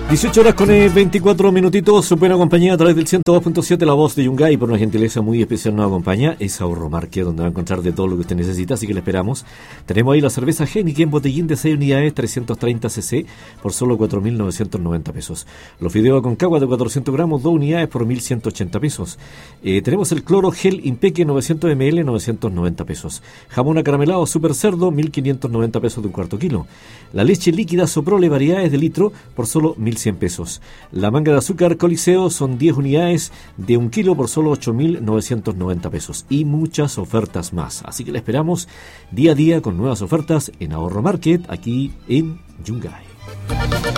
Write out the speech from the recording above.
18 horas con 24 minutitos, su buena compañía a través del 102.7, la voz de Yungay. Por una gentileza muy especial nos acompaña, es Ahorro Market, donde va a encontrar de todo lo que usted necesita, así que le esperamos. Tenemos ahí la cerveza Heineken, botellín de 6 unidades, 330 cc, por solo 4.990 pesos. Los fideos Aconcagua de 400 gramos, 2 unidades por 1.180 pesos. Tenemos el cloro gel Impeque 900 ml, 990 pesos. Jamón acaramelado Super Cerdo, 1.590 pesos de un cuarto kilo. La leche líquida Soprole, variedades de litro, por solo 1.100 pesos. La manga de azúcar Coliseo son 10 unidades de 1 kilo por solo 8.990 pesos. Y muchas ofertas más. Así que le esperamos día a día con nuevas ofertas en Ahorro Market, aquí en Yungay.